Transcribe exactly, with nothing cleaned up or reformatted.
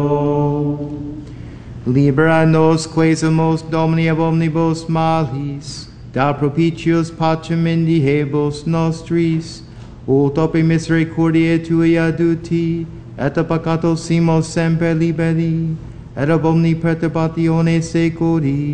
Libera nos quesumus Domini ab omnibus malis, da propitius pacem indihebus nostris, ut ope misericordiae Tui aduti, et a peccato simos semper liberi, et ab omni perturbatione securi.